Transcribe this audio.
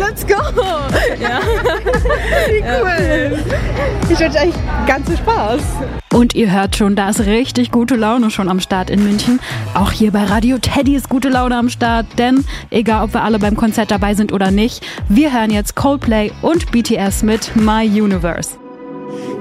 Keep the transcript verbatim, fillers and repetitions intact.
let's go! Ja. Wie cool! Ich wünsche euch ganz viel Spaß. Und ihr hört schon, da ist richtig gute Laune schon am Start in München. Auch hier bei Radio Teddy ist gute Laune am Start, denn egal, ob wir alle beim Konzert dabei sind oder nicht, wir hören jetzt Coldplay und B T S mit My Universe.